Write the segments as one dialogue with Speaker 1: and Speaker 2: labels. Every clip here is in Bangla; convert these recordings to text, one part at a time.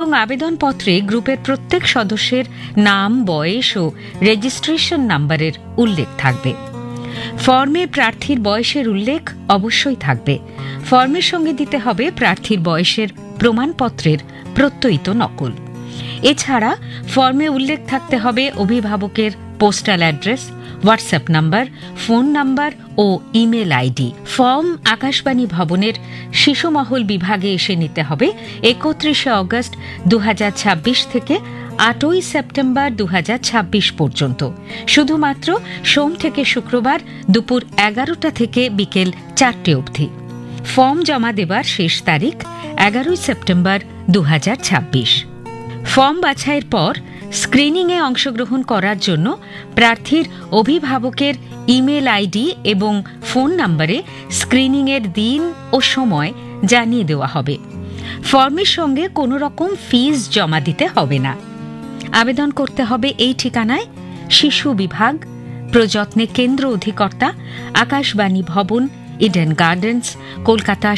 Speaker 1: এবং আবেদনপত্রে গ্রুপের প্রত্যেক সদস্যের নাম, বয়স ও রেজিস্ট্রেশন নাম্বারের উল্লেখ থাকবে। ফর্মে প্রার্থীর বয়সের উল্লেখ অবশ্যই থাকবে। ফর্মের সঙ্গে দিতে হবে প্রার্থীর বয়সের প্রমাণপত্রের প্রত্যয়িত নকল। এছাড়া ফর্মে উল্লেখ থাকতে হবে অভিভাবকের postal address, WhatsApp number, phone number ও ইমেল আইডি। ফর্ম আকাশবাণী ভবনের শিশুমহল বিভাগে এসে নিতে হবে 31শে অগস্ট 2026 থেকে 8ই সেপ্টেম্বর 2026 পর্যন্ত, শুধুমাত্র সোম থেকে শুক্রবার দুপুর 11টা থেকে বিকেল 4টে অবধি। ফর্ম জমা দেবার শেষ তারিখ 11ই সেপ্টেম্বর 2026। ফর্ম বাছাইয়ের পর স্ক্রিনিংয়ে অংশগ্রহণ করার জন্য প্রার্থীর অভিভাবকের ইমেল আইডি এবং ফোন নম্বরে স্ক্রিনিংয়ের দিন ও সময় জানিয়ে দেওয়া হবে। ফর্মের সঙ্গে কোনো রকম ফিস জমা দিতে হবে না। আবেদন করতে হবে এই ঠিকানায়: শিশু বিভাগ, প্রযত্নে কেন্দ্র অধিকর্তা, আকাশবাণী ভবন, ইডেন গার্ডেন্স, কলকাতা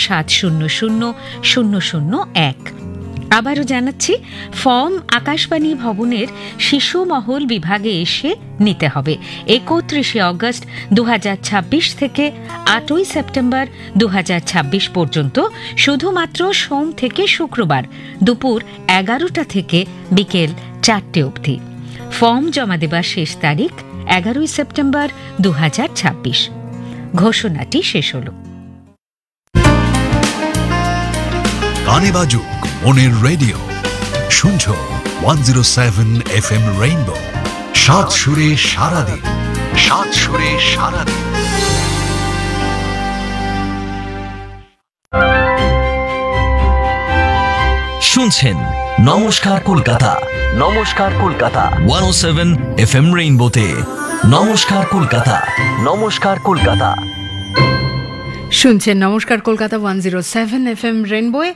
Speaker 1: 700001। আবারও জানাচ্ছি, ফর্ম আকাশবাণী ভবনের শিশু মহল বিভাগে এসে নিতে হবে 31শে অগস্ট 2026 থেকে 8ই সেপ্টেম্বর 2026 পর্যন্ত, শুধুমাত্র সোম থেকে শুক্রবার দুপুর 11টা থেকে বিকেল 4টে অবধি। ফর্ম জমা দেবার শেষ তারিখ 11ই সেপ্টেম্বর 2026। ঘোষণাটি শেষ হল।
Speaker 2: গানে বাজুক মনের রেডিও, শুনছো 107 FM রেইনবো। সাত সুরে সারাদিন, সাত সুরে সারাদিন।
Speaker 3: শুনছেন নমস্কার কলকাতা, নমস্কার কলকাতা 107 FM রেইনবোতে। নমস্কার কলকাতা, নমস্কার কলকাতা।
Speaker 4: শুনছেন নমস্কার কলকাতা 107 FM রেইনবোয়ে।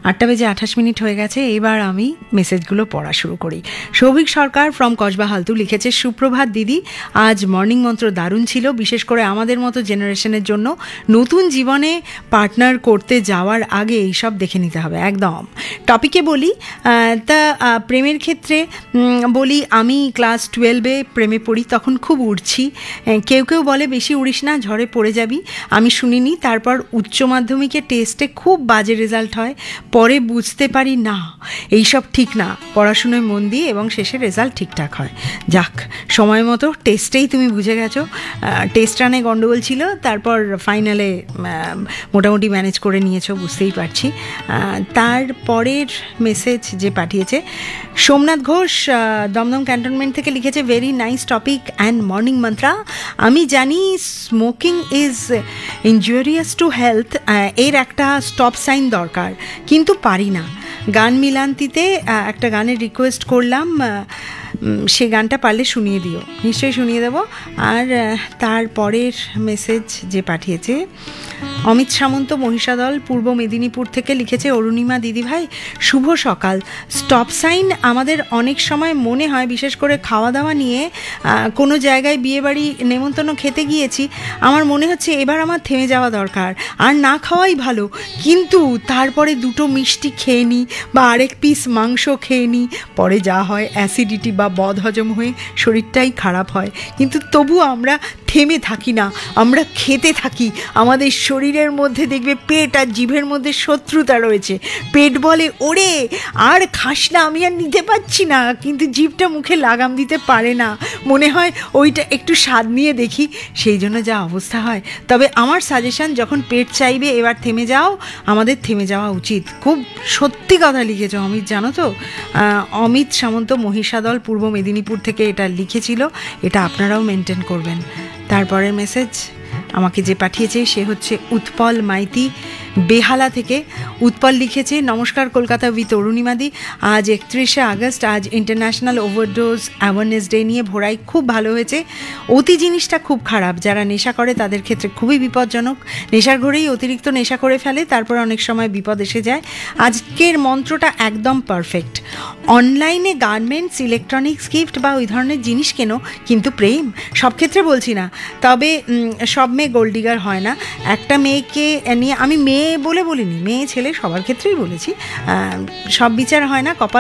Speaker 4: 8:28 হয়ে গেছে। এবার আমি মেসেজগুলো পড়া শুরু করি। সৌভিক সরকার ফ্রম কসবা হালতু লিখেছে, সুপ্রভাত দিদি, আজ মর্নিং মন্ত্র দারুণ ছিল, বিশেষ করে আমাদের মতো জেনারেশনের জন্য। নতুন জীবনে পার্টনার করতে যাওয়ার আগে এইসব দেখে নিতে হবে। একদম টপিকে বলি, তা প্রেমের ক্ষেত্রে বলি, আমি ক্লাস 12-এ প্রেমে পড়ি, তখন খুব উড়ছি। কেউ কেউ বলে বেশি উড়িস না, ঝড়ে পড়ে যাবি। আমি শুনিনি। তারপর উচ্চ মাধ্যমিকে টেস্টে খুব বাজে রেজাল্ট হয়। পরে বুঝতে পারি না, এইসব ঠিক না, পড়াশুনোয় মন দিয়ে এবং শেষে রেজাল্ট ঠিকঠাক হয়। যাক, সময় মতো টেস্টেই তুমি বুঝে গেছো। টেস্ট রানে গন্ডগোল ছিল, তারপর ফাইনালে মোটামুটি ম্যানেজ করে নিয়েছো, বুঝতেই পারছি। তারপরের মেসেজ যে পাঠিয়েছে সোমনাথ ঘোষ, দমদম ক্যান্টনমেন্ট থেকে লিখেছে, very nice topic and morning mantra. আমি জানি smoking is injurious to health, এর একটা স্টপ সাইন দরকার, কিন্তু পারি না। গান মিলান্তিতে একটা গানের রিকোয়েস্ট করলাম, সে গানটা পারলে শুনিয়ে দিও। নিশ্চয়ই শুনিয়ে দেবো। আর তারপরের মেসেজ যে পাঠিয়েছে অমিত সামন্ত, মহিষাদল, পূর্ব মেদিনীপুর থেকে লিখেছে, অরুণিমা দিদিভাই শুভ সকাল। স্টপ সাইন আমাদের অনেক সময় মনে হয়, বিশেষ করে খাওয়া দাওয়া নিয়ে, কোনো জায়গায় বিয়েবাড়ি নেমন্তন্ন খেতে গিয়েছি, আমার মনে হচ্ছে এবার আমার থেমে যাওয়া দরকার, আর না খাওয়াই ভালো, কিন্তু তারপরে দুটো মিষ্টি খেয়ে নিই বা আরেক পিস মাংস খেয়ে নিই, পরে যা হয় অ্যাসিডিটি বা বদহজম হয়ে শরীরটাই খারাপ হয়। কিন্তু তবু আমরা থেমে থাকি না, আমরা খেতে থাকি। আমাদের শরীরের মধ্যে দেখবে পেট আর জিভের মধ্যে শত্রুতা রয়েছে। পেট বলে, ওরে আর খাস না, আমি আর নিতে পারছি না, কিন্তু জিভটা মুখে লাগাম দিতে পারে না, মনে হয় ওইটা একটু স্বাদ নিয়ে দেখি, সেই জন্য যা অবস্থা হয়। তবে আমার সাজেশন, যখন পেট চাইবে এবার থেমে যাও, আমাদের থেমে যাওয়া উচিত। খুব সত্যি কথা লিখেছ অমিত, জানো তো। অমিত সামন্ত, মহিষাদল, পূর্ব মেদিনীপুর থেকে এটা লিখেছিল। এটা আপনারাও মেনটেন করবেন। তারপরের মেসেজ আমাকে যে পাঠিয়েছে সে হচ্ছে উৎপল মাইতি, বেহালা থেকে। উৎপল লিখেছে, নমস্কার কলকাতা উইথ অরুণিমাদি। আজ 31শে আগস্ট, আজ ইন্টারন্যাশনাল ওভারডোজ অ্যাওয়ারনেস ডে নিয়ে ভোরাই খুব ভালো হয়েছে। অতি জিনিসটা খুব খারাপ, যারা নেশা করে তাদের ক্ষেত্রে খুবই বিপজ্জনক। নেশার ঘরেই অতিরিক্ত নেশা করে ফেলে, তারপর অনেক সময় বিপদ এসে যায়। আজকের মন্ত্রটা একদম পারফেক্ট। অনলাইনে গার্মেন্টস, ইলেকট্রনিক্স গিফট বা ওই ধরনের জিনিস কেনো, কিন্তু প্রেম সব ক্ষেত্রে বলছি না। তবে সব মেয়ে গোল্ড ডিগার হয় না। একটা মেয়েকে নিয়ে, আমি মেয়ে বলে বলিনি, মেয়ে ছেলে সবার ক্ষেত্রেই বলেছি, সব বিচার হয় না। কপাল